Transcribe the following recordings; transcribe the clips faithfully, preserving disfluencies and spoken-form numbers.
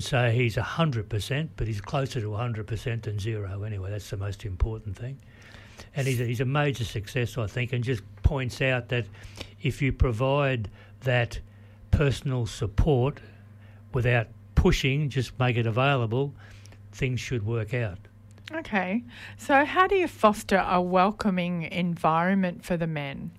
say he's one hundred percent, but he's closer to one hundred percent than zero anyway. That's the most important thing. And he's a, he's a major success, I think, and just points out that if you provide that personal support without pushing, just make it available, things should work out. Okay. So how do you foster a welcoming environment for the men?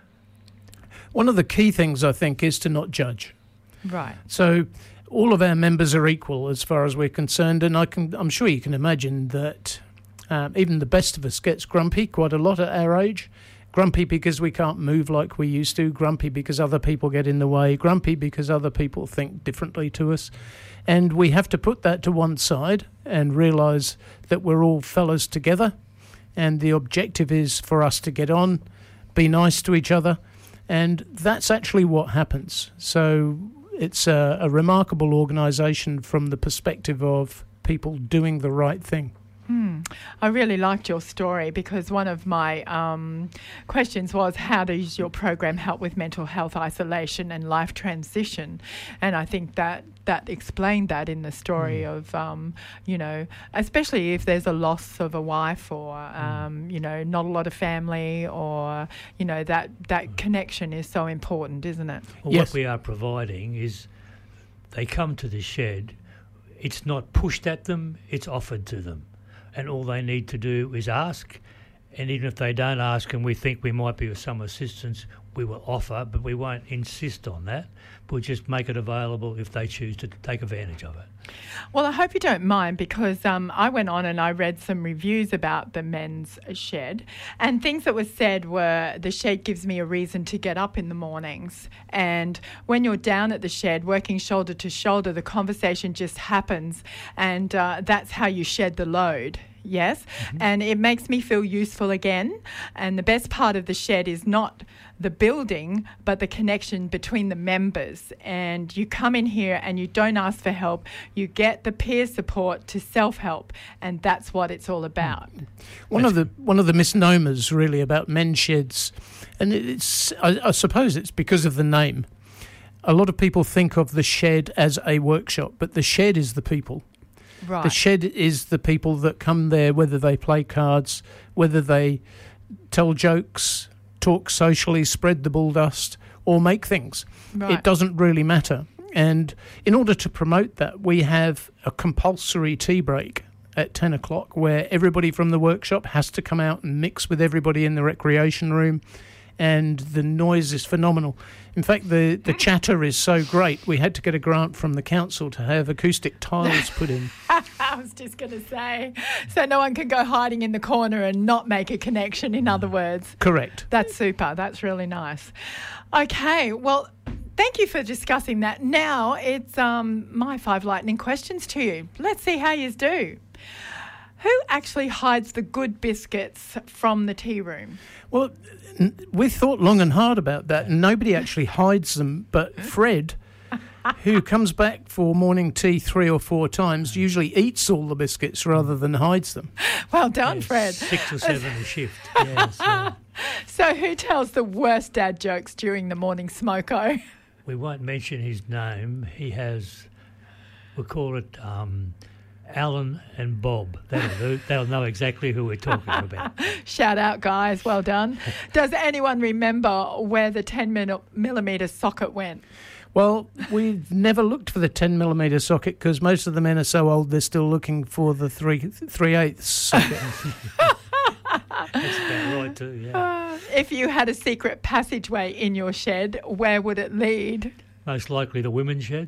One of the key things, I think, is to not judge. Right. So all of our members are equal as far as we're concerned, and I can, I'm sure you can imagine that um, even the best of us gets grumpy quite a lot at our age. Grumpy because we can't move like we used to, grumpy because other people get in the way, grumpy because other people think differently to us. And we have to put that to one side and realise that we're all fellas together, and the objective is for us to get on, be nice to each other, and that's actually what happens. So it's a, a remarkable organisation from the perspective of people doing the right thing. Hmm. I really liked your story because one of my um, questions was, how does your program help with mental health isolation and life transition? And I think that that explained that in the story mm. of, um, you know, especially if there's a loss of a wife or, um, mm. you know, not a lot of family, or, you know, that, that mm. connection is so important, isn't it? Well, yes. What we are providing is they come to the shed. It's not pushed at them, it's offered to them. And all they need to do is ask, and even if they don't ask and we think we might be of some assistance, we will offer, but we won't insist on that. We'll just make it available if they choose to take advantage of it. Well, I hope you don't mind, because um, I went on and I read some reviews about the men's shed, and things that were said were, the shed gives me a reason to get up in the mornings, and when you're down at the shed working shoulder to shoulder, the conversation just happens, and uh, that's how you shed the load. Yes, mm-hmm. And it makes me feel useful again. And the best part of the shed is not the building, but the connection between the members. And you come in here and you don't ask for help. You get the peer support to self-help, and that's what it's all about. One that's of the one of the misnomers really about men's sheds, and it's I, I suppose it's because of the name. A lot of people think of the shed as a workshop, but the shed is the people. Right. The shed is the people that come there, whether they play cards, whether they tell jokes, talk socially, spread the bull dust, or make things. Right. It doesn't really matter. And in order to promote that, we have a compulsory tea break at ten o'clock where everybody from the workshop has to come out and mix with everybody in the recreation room. And the noise is phenomenal. In fact, the, the chatter is so great, we had to get a grant from the council to have acoustic tiles put in. I was just going to say, so no one can go hiding in the corner and not make a connection, in other words. Correct. That's super. That's really nice. Okay, well, thank you for discussing that. Now it's um, my five lightning questions to you. Let's see how you do. Who actually hides the good biscuits from the tea room? Well, n- we thought long and hard about that, and nobody actually hides them, but Fred, who comes back for morning tea three or four times, usually eats all the biscuits rather than hides them. Well done, Yes, Fred. Six or seven a shift. Yes, uh, So who tells the worst dad jokes during the morning smoko? we won't mention his name. He has, we'll call it um, Alan and Bob. That'll do. They'll know exactly who we're talking about. Shout out, guys. Well done. Does anyone remember where the ten millimetre socket went? Well, we've never looked for the ten millimetre socket because most of the men are so old they're still looking for the three three eighths socket. That's about right too, yeah. Uh, if you had a secret passageway in your shed, where would it lead? Most likely the women's shed.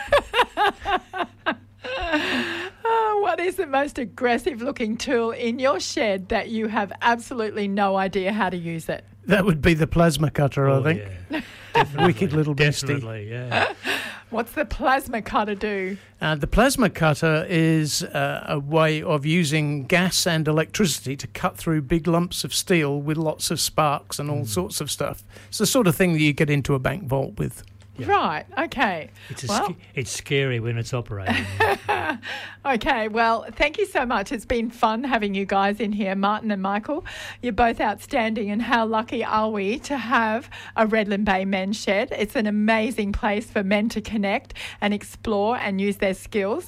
Oh, what is the most aggressive looking tool in your shed that you have absolutely no idea how to use it? That would be the plasma cutter, Oh, I think. Yeah. Definitely. Wicked little beastie. Definitely, yeah. What's the plasma cutter do? Uh, the plasma cutter is uh, a way of using gas and electricity to cut through big lumps of steel with lots of sparks and all mm. sorts of stuff. It's the sort of thing that you get into a bank vault with. Yeah. Right, okay. It's, a Well- sc- it's scary when it's operating. Okay, well, thank you so much. It's been fun having you guys in here, Martin and Michael. You're both outstanding, and how lucky are we to have a Redland Bay Men's Shed? It's an amazing place for men to connect and explore and use their skills.